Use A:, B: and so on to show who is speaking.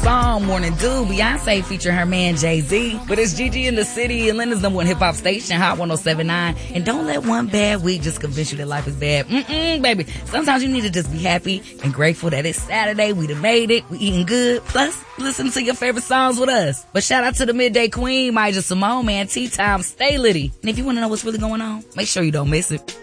A: song, Morning Dew, Beyonce featuring her man Jay-Z. But it's Gigi in the City, Atlanta's #1 hip-hop station, Hot 107.9. And don't let one bad week just convince you that life is bad. Baby. Sometimes you need to just be happy and grateful that it's Saturday, we done made it, we eating good. Plus, listen to your favorite songs with us. But shout out to the Midday Queen, Maija Simone, man. Tea time, stay litty. And if you want to know what's really going on, make sure you don't miss it.